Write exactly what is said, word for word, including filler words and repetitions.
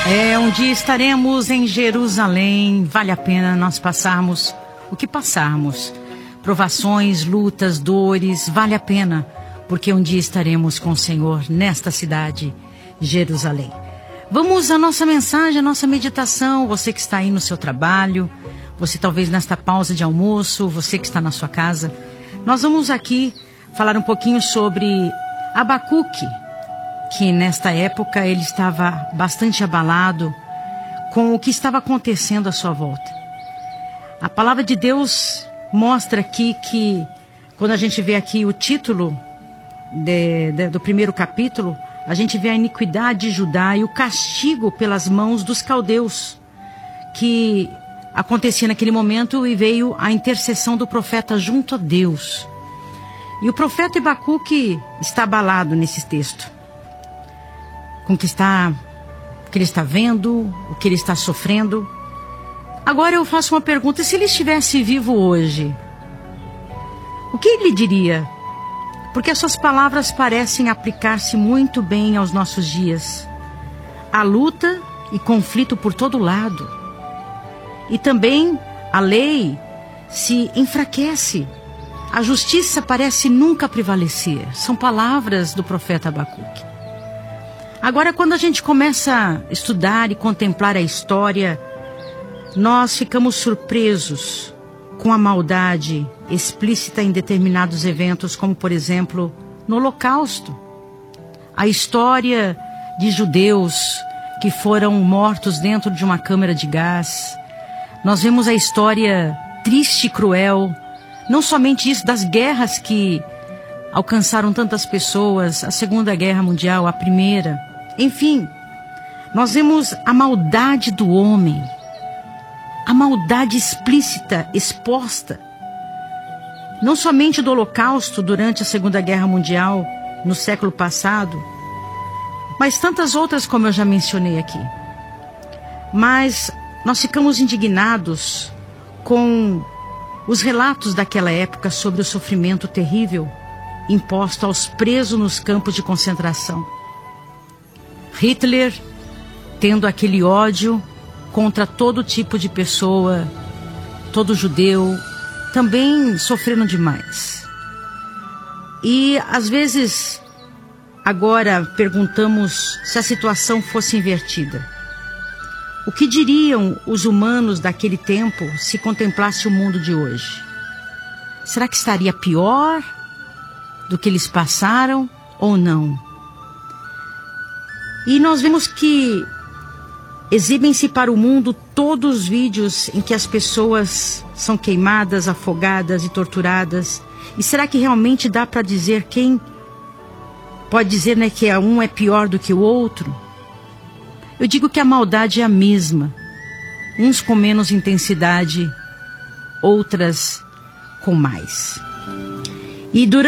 É, um dia estaremos em Jerusalém. Vale a pena nós passarmos o que passarmos. Provações, lutas, dores, vale a pena. Porque um dia estaremos com o Senhor nesta cidade, Jerusalém. Vamos à nossa mensagem, à nossa meditação. Você que está aí no seu trabalho, você talvez nesta pausa de almoço, você que está na sua casa. Nós vamos aqui falar um pouquinho sobre Abacuque, que nesta época ele estava bastante abalado com o que estava acontecendo à sua volta. A palavra de Deus mostra aqui que, quando a gente vê aqui o título de, de, do primeiro capítulo, a gente vê a iniquidade de Judá e o castigo pelas mãos dos caldeus, que acontecia naquele momento, e veio a intercessão do profeta junto a Deus. E o profeta Abacuque está abalado nesse texto, com o que, está, o que ele está vendo, o que ele está sofrendo. Agora eu faço uma pergunta: se ele estivesse vivo hoje, o que ele diria? Porque as suas palavras parecem aplicar-se muito bem aos nossos dias. Há luta e conflito por todo lado. E também a lei se enfraquece. A justiça parece nunca prevalecer. São palavras do profeta Abacuque. Agora, quando a gente começa a estudar e contemplar a história, nós ficamos surpresos com a maldade explícita em determinados eventos, como, por exemplo, no Holocausto. A história de judeus que foram mortos dentro de uma câmara de gás. Nós vemos a história triste e cruel, não somente isso, das guerras que alcançaram tantas pessoas, a Segunda Guerra Mundial, a Primeira. Enfim, nós vemos a maldade do homem, a maldade explícita, exposta, não somente do Holocausto durante a Segunda Guerra Mundial, no século passado, mas tantas outras, como eu já mencionei aqui. Mas nós ficamos indignados com os relatos daquela época sobre o sofrimento terrível imposto aos presos nos campos de concentração. Hitler tendo aquele ódio contra todo tipo de pessoa, todo judeu, também sofrendo demais. E às vezes, agora perguntamos se a situação fosse invertida. O que diriam os humanos daquele tempo se contemplasse o mundo de hoje? Será que estaria pior do que eles passaram ou não? E nós vemos que exibem-se para o mundo todos os vídeos em que as pessoas são queimadas, afogadas e torturadas. E será que realmente dá para dizer quem pode dizer, né, que um é pior do que o outro? Eu digo que a maldade é a mesma, uns com menos intensidade, outras com mais. E durante